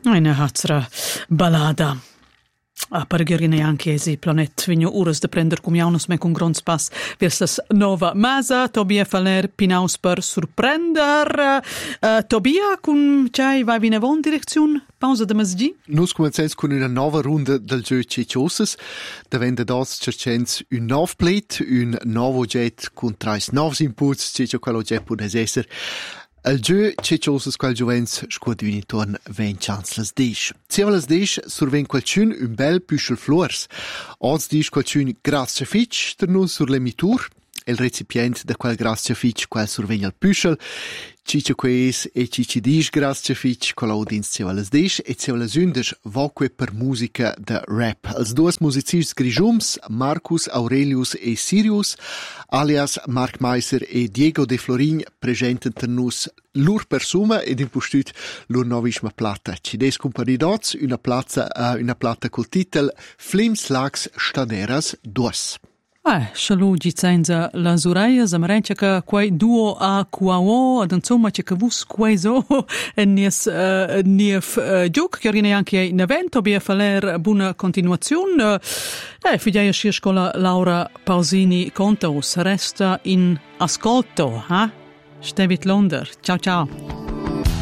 Eine hazra balada. A pargerine anche esi planet vigno uras de prender cum jaunus me con grons pass versas nova masa. Tobia faler pinaus per surprender. Tobia cum c'hai vai vine von direziun pausa de masgi? Nus comencens con una nova runda del gio ceciosas. Davende dos cercens un nov plate, un novo jet con trais novs inputs, cecio quello jet punes esser. El gio ceciosas qual giovens scuot vinitorn ven chans las dish. Sia las dish surven qualcun un bel püschel flors. Oz dish qualcun grazie fitch der nun sur l'emitur. El recipient de quel grazie fitch qual surven al püschel. Cicio quees e cici dish grazie fitch qual audins sia las dish e sia las undes voque per musica de rap. Els duos musicis grigiums, Marcus Aurelius e Sirius, alias Marc Meiser e Diego De Florin, presenten nus lur persuma ed impostut lur novisma plata. Ci des compari dots una plata col titel Flims Lax Staderas 2. Schalu gizenza las ureias am rencha che quai duo a quao ad insomma che vus quaiso nies giuc che rine anche in evento bia faler buona continuazione figliaia scia scola Laura Pausini conta us resta in ascolto Stevit Londer ciao ciao